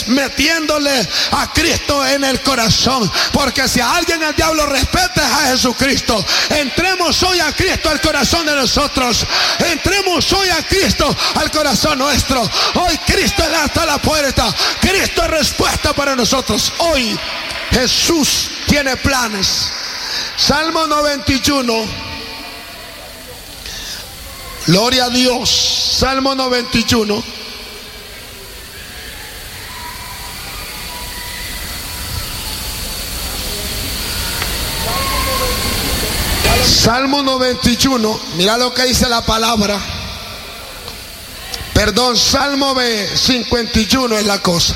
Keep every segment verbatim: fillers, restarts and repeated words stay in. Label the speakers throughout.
Speaker 1: metiéndole a Cristo en el corazón. Porque si a alguien el diablo respeta es a Jesucristo. Entremos hoy a Cristo al corazón de nosotros. Entremos hoy a Cristo al corazón nuestro. Hoy Cristo está a la puerta. Cristo es respuesta para nosotros. Hoy Jesús tiene planes. Salmo noventa y uno. Gloria a Dios. Salmo noventa y uno. Salmo noventa y uno. Mira lo que dice la palabra. Perdón, Salmo cincuenta y uno es la cosa.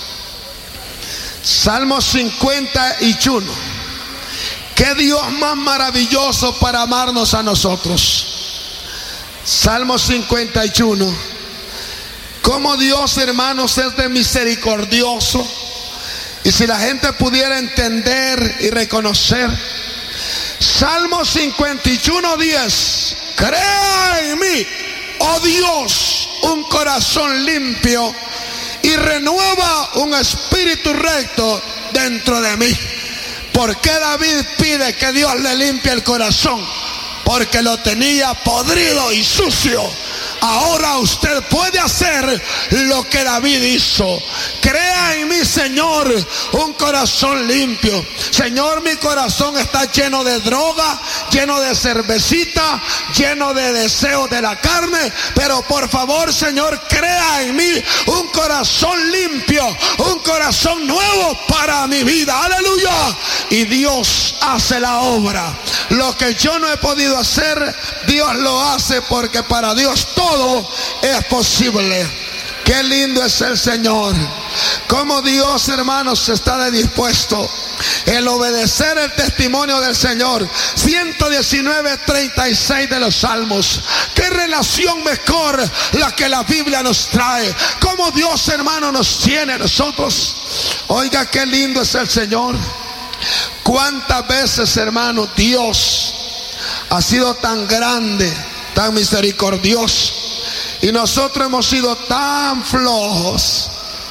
Speaker 1: Salmo cincuenta y uno. Qué Dios más maravilloso para amarnos a nosotros. Salmo cincuenta y uno. Como Dios, hermanos, es de misericordioso. Y si la gente pudiera entender y reconocer. Salmo cincuenta y uno, diez. Crea en mí, oh Dios, un corazón limpio y renueva un espíritu recto dentro de mí. ¿Por qué David pide que Dios le limpie el corazón? Porque lo tenía podrido y sucio. Ahora usted puede hacer lo que David hizo. Crea en mí, Señor, un corazón limpio. Señor, mi corazón está lleno de droga, lleno de cervecita, lleno de deseos de la carne. Pero por favor, Señor, crea en mí un corazón limpio, un corazón nuevo para mi vida. Aleluya. Y Dios hace la obra. Lo que yo no he podido hacer, Dios lo hace, porque para Dios todo es posible. Qué lindo es el Señor. Como Dios, hermanos, está dispuesto el obedecer el testimonio del Señor. ciento diecinueve, treinta y seis de los Salmos. Qué relación mejor la que la Biblia nos trae. Como Dios, hermano, nos tiene a nosotros. Oiga, qué lindo es el Señor. Cuántas veces, hermano, Dios ha sido tan grande, tan misericordioso, y nosotros hemos sido tan flojos.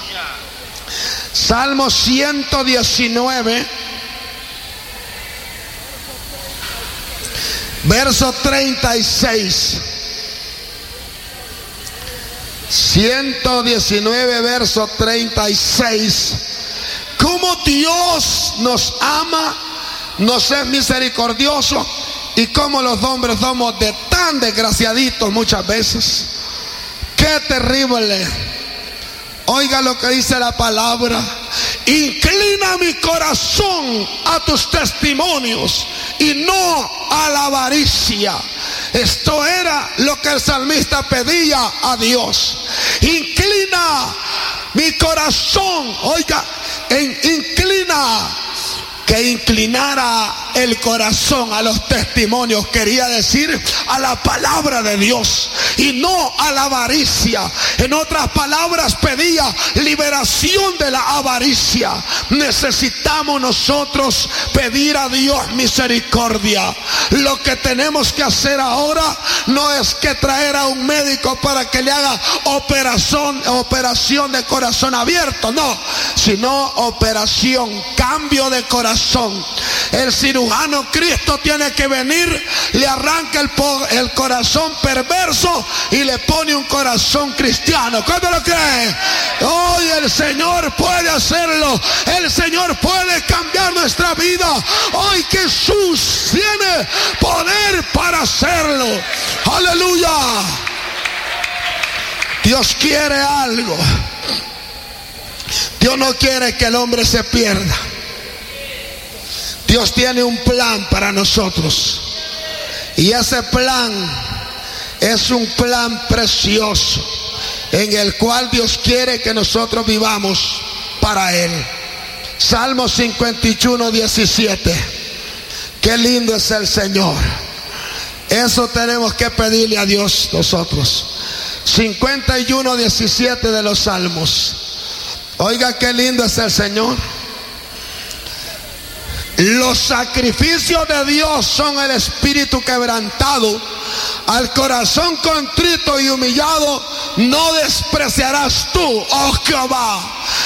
Speaker 1: Salmo ciento diecinueve, verso treinta y seis. ciento diecinueve, verso treinta y seis. Cómo Dios nos ama, nos es misericordioso, y cómo los hombres somos de tan desgraciaditos muchas veces. Qué terrible. Oiga lo que dice la palabra. Inclina mi corazón a tus testimonios y no a la avaricia. Esto era lo que el salmista pedía a Dios. Inclina mi corazón. Oiga, en, inclina. Que inclinara el corazón a los testimonios, quería decir a la palabra de Dios y no a la avaricia. En otras palabras, pedía liberación de la avaricia. Necesitamos nosotros pedir a Dios misericordia. Lo que tenemos que hacer ahora no es que traer a un médico para que le haga operación, operación de corazón abierto, no, sino operación, cambio de corazón. El cirujano Cristo tiene que venir, le arranca el, el corazón perverso y le pone un corazón cristiano. ¿Cuánto lo cree? Hoy el Señor puede hacerlo. El Señor puede cambiar nuestra vida. Hoy Jesús tiene poder para hacerlo. Aleluya. Dios quiere algo. Dios no quiere que el hombre se pierda. Dios tiene un plan para nosotros. Y ese plan es un plan precioso, en el cual Dios quiere que nosotros vivamos para Él. Salmo cincuenta y uno, diecisiete. Qué lindo es el Señor. Eso tenemos que pedirle a Dios nosotros. cincuenta y uno, diecisiete de los Salmos. Oiga, qué lindo es el Señor. Los sacrificios de Dios son el espíritu quebrantado. Al corazón contrito y humillado no despreciarás tú, oh Jehová.